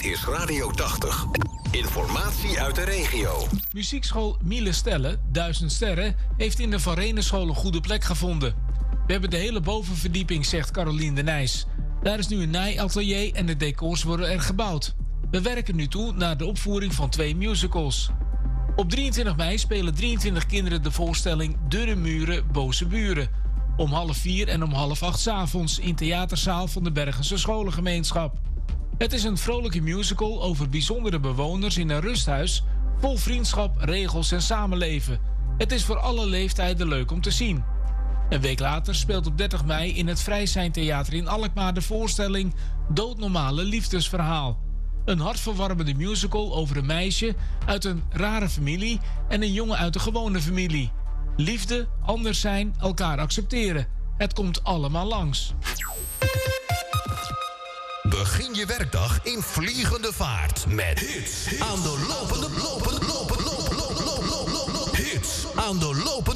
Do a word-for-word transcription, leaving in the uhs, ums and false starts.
is Radio tachtig. Informatie uit de regio. Muziekschool Miele Stelle, Duizend Sterren, heeft in de Van Renenschool een goede plek gevonden. We hebben de hele bovenverdieping, zegt Carolien de Nijs. Daar is nu een naaiatelier en de decors worden er gebouwd. We werken nu toe naar de opvoering van twee musicals. Op drieëntwintig mei spelen drieëntwintig kinderen de voorstelling Dunne Muren, Boze Buren. Om half vier en om half acht 's avonds in theaterzaal van de Bergense Scholengemeenschap. Het is een vrolijke musical over bijzondere bewoners in een rusthuis vol vriendschap, regels en samenleven. Het is voor alle leeftijden leuk om te zien. Een week later speelt op dertig mei in het Vrijsijn Theater in Alkmaar de voorstelling Doodnormale Liefdesverhaal. Een hartverwarmende musical over een meisje uit een rare familie en een jongen uit een gewone familie. Liefde, anders zijn, elkaar accepteren. Het komt allemaal langs. Begin je werkdag in vliegende vaart met hits aan de lopende, lopende, lopende, lopende, lopende, lopende, hits aan de lopende